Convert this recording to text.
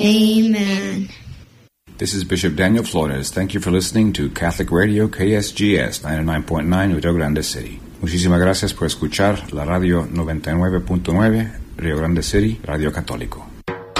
Amen. This is Bishop Daniel Flores. Thank you for listening to Catholic Radio KSGS 99.9 Rio Grande City. Muchísimas gracias por escuchar la radio 99.9 Rio Grande City, Radio Católico.